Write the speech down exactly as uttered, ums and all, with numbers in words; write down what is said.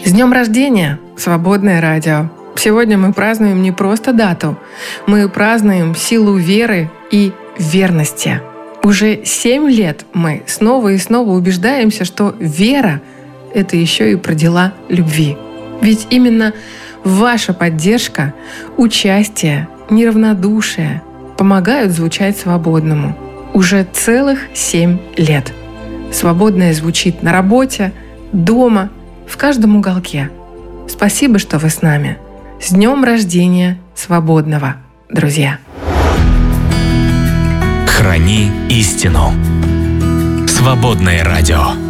С днем рождения, Свободное радио! Сегодня мы празднуем не просто дату, мы празднуем силу веры и верности. Уже семь лет мы снова и снова убеждаемся, что вера — это еще и про дела любви. Ведь именно ваша поддержка, участие, неравнодушие помогают звучать свободному. Уже целых семь лет. Свободное звучит на работе, дома, в каждом уголке. Спасибо, что вы с нами. С днем рождения Свободного, друзья! Храни истину. Свободное радио.